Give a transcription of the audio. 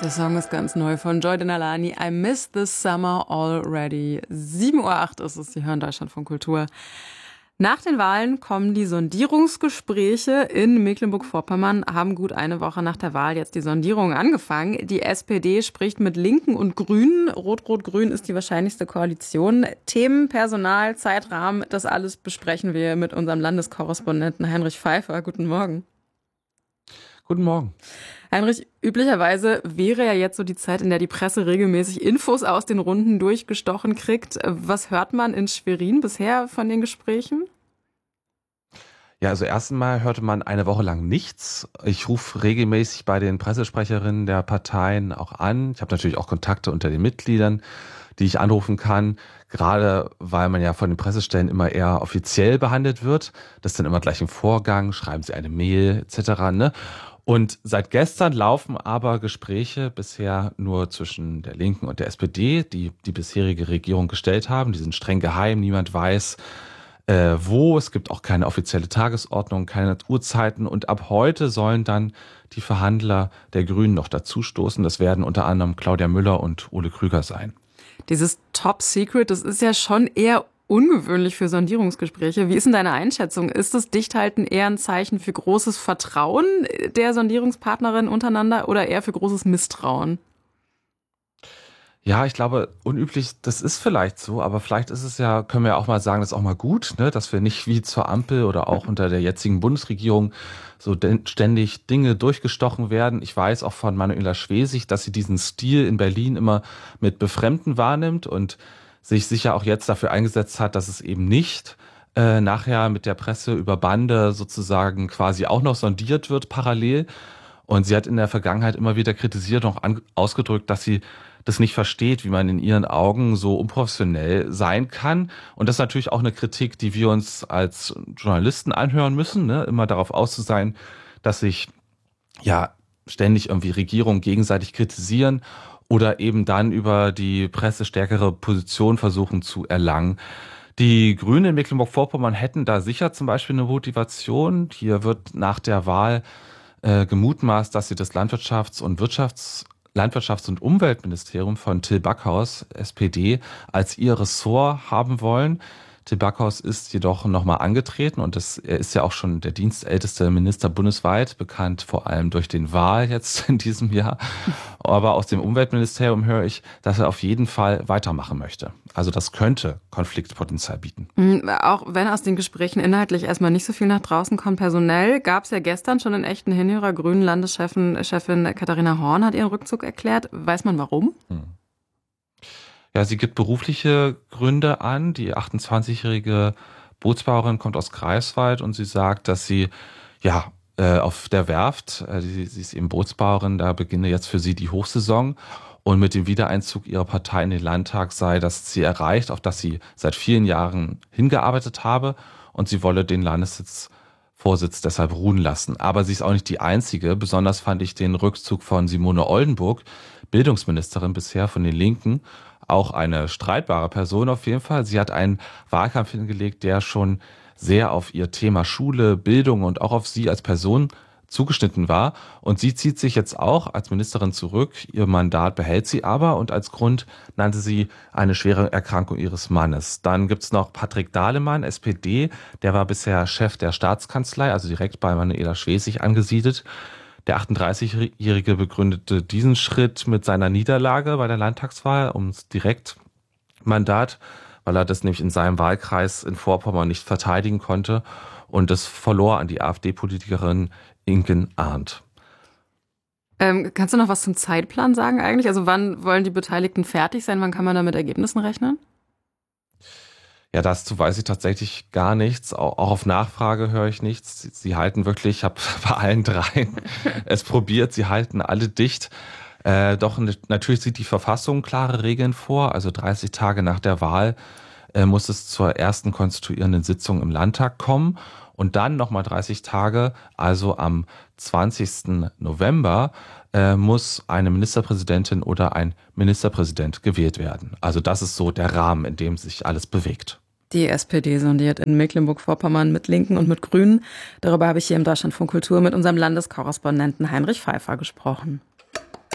Der Song ist ganz neu von Joy Denalani. I miss this summer already. 7:08 Uhr ist es. Sie hören Deutschlandfunk Kultur. Nach den Wahlen kommen die Sondierungsgespräche in Mecklenburg-Vorpommern, haben gut eine Woche nach der Wahl jetzt die Sondierungen angefangen. Die SPD spricht mit Linken und Grünen. Rot-Rot-Grün ist die wahrscheinlichste Koalition. Themen, Personal, Zeitrahmen, das alles besprechen wir mit unserem Landeskorrespondenten Heinrich Pfeiffer. Guten Morgen. Guten Morgen. Heinrich, üblicherweise wäre ja jetzt so die Zeit, in der die Presse regelmäßig Infos aus den Runden durchgestochen kriegt. Was hört man in Schwerin bisher von den Gesprächen? Ja, also erst einmal hörte man eine Woche lang nichts. Ich rufe regelmäßig bei den Pressesprecherinnen der Parteien auch an. Ich habe natürlich auch Kontakte unter den Mitgliedern, die ich anrufen kann. Gerade weil man ja von den Pressestellen immer eher offiziell behandelt wird. Das ist dann immer gleich im Vorgang, schreiben sie eine Mail etc. Ne? Und seit gestern laufen aber Gespräche bisher nur zwischen der Linken und der SPD, die die bisherige Regierung gestellt haben. Die sind streng geheim, niemand weiß wo. Es gibt auch keine offizielle Tagesordnung, keine Uhrzeiten. Und ab heute sollen dann die Verhandler der Grünen noch dazustoßen. Das werden unter anderem Claudia Müller und Ole Krüger sein. Dieses Top Secret, das ist ja schon eher ungewöhnlich für Sondierungsgespräche. Wie ist denn deine Einschätzung? Ist das Dichthalten eher ein Zeichen für großes Vertrauen der Sondierungspartnerinnen untereinander oder eher für großes Misstrauen? Ja, ich glaube, unüblich, das ist vielleicht so, aber vielleicht ist es ja, können wir auch mal sagen, das ist auch mal gut, ne, dass wir nicht wie zur Ampel oder auch unter der jetzigen Bundesregierung so ständig Dinge durchgestochen werden. Ich weiß auch von Manuela Schwesig, dass sie diesen Stil in Berlin immer mit Befremden wahrnimmt und sich sicher auch jetzt dafür eingesetzt hat, dass es eben nicht nachher mit der Presse über Bande sozusagen quasi auch noch sondiert wird parallel. Und sie hat in der Vergangenheit immer wieder kritisiert und auch ausgedrückt, dass sie das nicht versteht, wie man in ihren Augen so unprofessionell sein kann. Und das ist natürlich auch eine Kritik, die wir uns als Journalisten anhören müssen, ne? Immer darauf aus zu sein, dass sich ja ständig irgendwie Regierungen gegenseitig kritisieren oder eben dann über die Presse stärkere Position versuchen zu erlangen. Die Grünen in Mecklenburg-Vorpommern hätten da sicher zum Beispiel eine Motivation. Hier wird nach der Wahl gemutmaßt, dass sie das Landwirtschafts- und Umweltministerium von Till Backhaus, SPD, als ihr Ressort haben wollen. Till Backhaus ist jedoch nochmal angetreten und er ist ja auch schon der dienstälteste Minister bundesweit, bekannt vor allem durch den Wahl jetzt in diesem Jahr. Aber aus dem Umweltministerium höre ich, dass er auf jeden Fall weitermachen möchte. Also das könnte Konfliktpotenzial bieten. Auch wenn aus den Gesprächen inhaltlich erstmal nicht so viel nach draußen kommt, personell gab es ja gestern schon einen echten Hinhörer. Grünen Landeschefin Katharina Horn hat ihren Rückzug erklärt. Weiß man warum? Ja, sie gibt berufliche Gründe an. Die 28-jährige Bootsbauerin kommt aus Greifswald und sie sagt, dass sie auf der Werft, sie ist eben Bootsbauerin, da beginne jetzt für sie die Hochsaison. Und mit dem Wiedereinzug ihrer Partei in den Landtag sei das Ziel erreicht, auf das sie seit vielen Jahren hingearbeitet habe. Und sie wolle den Landessitzvorsitz deshalb ruhen lassen. Aber sie ist auch nicht die Einzige. Besonders fand ich den Rückzug von Simone Oldenburg, Bildungsministerin bisher von den Linken, auch eine streitbare Person auf jeden Fall. Sie hat einen Wahlkampf hingelegt, der schon sehr auf ihr Thema Schule, Bildung und auch auf sie als Person zugeschnitten war. Und sie zieht sich jetzt auch als Ministerin zurück. Ihr Mandat behält sie aber und als Grund nannte sie eine schwere Erkrankung ihres Mannes. Dann gibt's noch Patrick Dahlemann, SPD. Der war bisher Chef der Staatskanzlei, also direkt bei Manuela Schwesig angesiedelt. Der 38-Jährige begründete diesen Schritt mit seiner Niederlage bei der Landtagswahl ums Direktmandat, weil er das nämlich in seinem Wahlkreis in Vorpommern nicht verteidigen konnte und das verlor an die AfD-Politikerin Inken Arndt. Kannst du noch was zum Zeitplan sagen eigentlich? Also wann wollen die Beteiligten fertig sein? Wann kann man da mit Ergebnissen rechnen? Ja, dazu weiß ich tatsächlich gar nichts. Auch auf Nachfrage höre ich nichts. Sie halten wirklich, ich habe bei allen dreien es probiert, sie halten alle dicht. Doch natürlich sieht die Verfassung klare Regeln vor. Also 30 Tage nach der Wahl muss es zur ersten konstituierenden Sitzung im Landtag kommen. Und dann nochmal 30 Tage, also am 20. November, muss eine Ministerpräsidentin oder ein Ministerpräsident gewählt werden. Also das ist so der Rahmen, in dem sich alles bewegt. Die SPD sondiert in Mecklenburg-Vorpommern mit Linken und mit Grünen. Darüber habe ich hier im Deutschlandfunk Kultur mit unserem Landeskorrespondenten Heinrich Pfeiffer gesprochen.